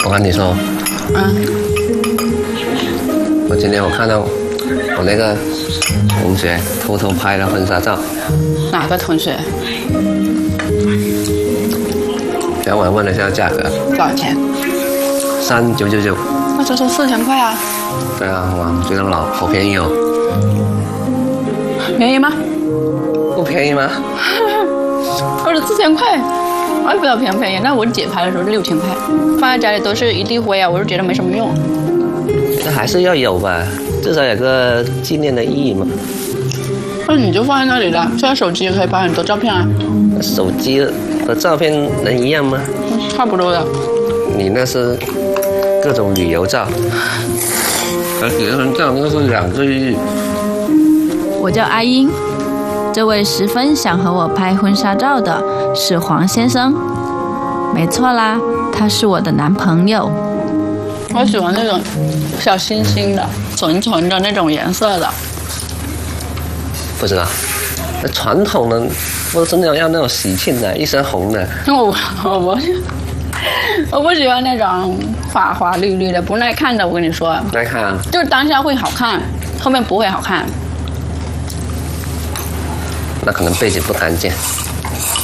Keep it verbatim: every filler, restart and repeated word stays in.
我跟你说， 嗯， 我今天我看到我那个同学偷偷拍了婚纱照。 哪个同学？ 然后我问了一下价格， 多少钱？ 三九九九。 那这是四千块啊。 对啊，哇，我觉得老好便宜哦。 便宜吗？ 不便宜吗？ 我说四千块，我也不知道便不便宜。那我姐拍的时候是六千块，放在家里都是一地灰啊，我就觉得没什么用。 那还是要有吧，至少有个纪念的意义嘛。 那你就放在那里了，现在手机也可以拍很多照片啊。 手机和照片能一样吗？ 差不多的。 你那是各种旅游照，而结婚照那是两个亿。 我叫阿英，这位十分想和我拍婚纱照的是黄先生。没错啦，他是我的男朋友。 我喜欢那种小星星的、纯纯的那种颜色的。 不知道，那传统的不是那种要那种喜庆的，一身红的。 我我不我不喜欢那种花花绿绿的，不耐看的。我跟你说， 来看啊， 就是当下会好看，后面不会好看。 那可能背景不干净。